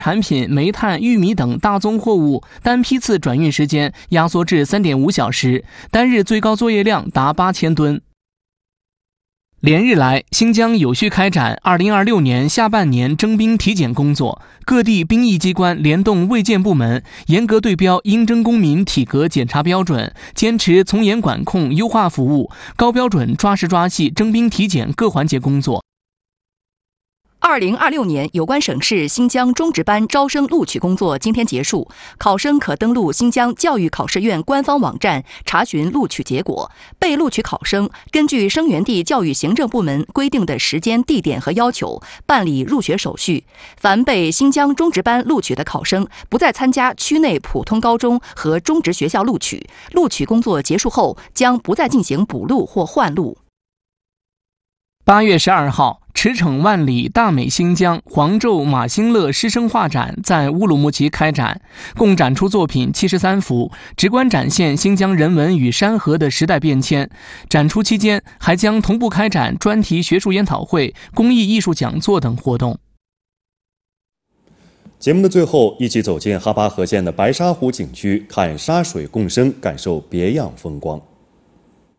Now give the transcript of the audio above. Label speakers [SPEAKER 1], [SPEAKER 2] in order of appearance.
[SPEAKER 1] 产品煤炭、玉米等大宗货物单批次转运时间压缩至 3.5 小时，单日最高作业量达8000吨。连日来，新疆有序开展2026年下半年征兵体检工作，各地兵役机关联动卫健部门，严格对标应征公民体格检查标准，坚持从严管控、优化服务，高标准抓实抓细征兵体检各环节工作。
[SPEAKER 2] 2026年有关省市新疆中职班招生录取工作今天结束，考生可登录新疆教育考试院官方网站查询录取结果。被录取考生根据生源地教育行政部门规定的时间、地点和要求办理入学手续。凡被新疆中职班录取的考生，不再参加区内普通高中和中职学校录取。录取工作结束后，将不再进行补录或换录。
[SPEAKER 1] 8月12号，驰骋万里大美新疆黄昼马兴乐师生画展在乌鲁木齐开展，共展出作品73幅，直观展现新疆人文与山河的时代变迁。展出期间还将同步开展专题学术研讨会、公益艺术讲座等活动。
[SPEAKER 3] 节目的最后，一起走进哈巴河县的白沙湖景区，看沙水共生，感受别样风光。